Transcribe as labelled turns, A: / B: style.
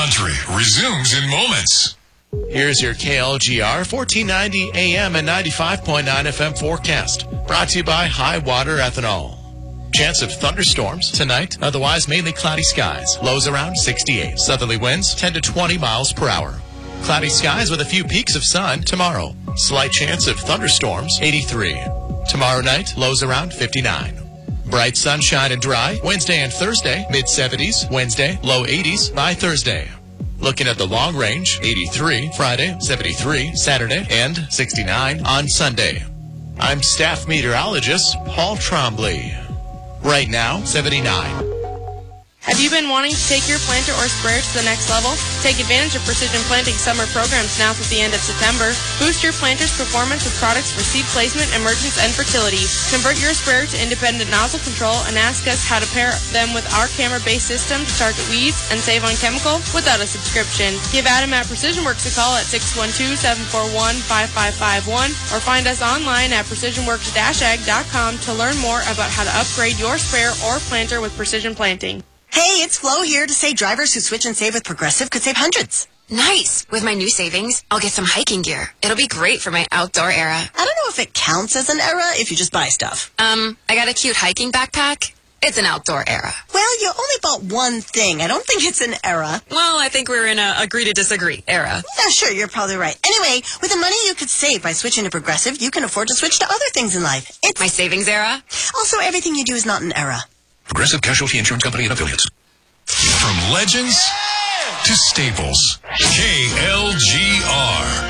A: Country resumes in moments.
B: Here's your KLGR 1490 AM and 95.9 FM forecast. Brought to you by High Water Ethanol. Chance of thunderstorms tonight. Otherwise, mainly cloudy skies. Lows around 68. Southerly winds 10 to 20 miles per hour. Cloudy skies with a few peaks of sun tomorrow. Slight chance of thunderstorms 83. Tomorrow night, lows around 59. Bright sunshine and dry. Wednesday and Thursday, mid-70s. Wednesday, low 80s by Thursday. Looking at the long range, 83 Friday, 73 Saturday, and 69 on Sunday. I'm staff meteorologist Paul Trombley. Right now, 79.
C: Have you been wanting to take your planter or sprayer to the next level? Take advantage of Precision Planting summer programs now through the end of September. Boost your planter's performance with products for seed placement, emergence, and fertility. Convert your sprayer to independent nozzle control and ask us how to pair them with our camera-based system to target weeds and save on chemical without a subscription. Give Adam at Precision Works a call at 612-741-5551 or find us online at precisionworks-ag.com to learn more about how to upgrade your sprayer or planter with Precision Planting.
D: Hey, it's Flo here to say drivers who switch and save with Progressive could save hundreds.
E: Nice. With my new savings, I'll get some hiking gear. It'll be great for my outdoor era.
D: I don't know if it counts as an era if you just buy stuff.
E: I got a cute hiking backpack. It's an outdoor era.
D: Well, you only bought one thing. I don't think it's an era.
E: Well, I think we're in a agree to disagree era.
D: Yeah, sure, you're probably right. Anyway, with the money you could save by switching to Progressive, you can afford to switch to other things in life. It's
E: my savings era.
D: Also, everything you do is not an era.
A: Progressive Casualty Insurance Company and Affiliates. From legends to staples, KLGR.